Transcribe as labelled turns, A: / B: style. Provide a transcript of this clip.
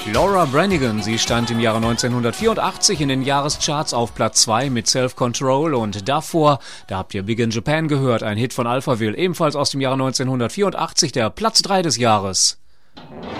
A: Laura Branigan, sie stand im Jahre 1984 in den Jahrescharts auf Platz 2 mit Self-Control und davor, da habt ihr Big in Japan gehört, ein Hit von Alphaville, ebenfalls aus dem Jahre 1984, der Platz 3 des Jahres.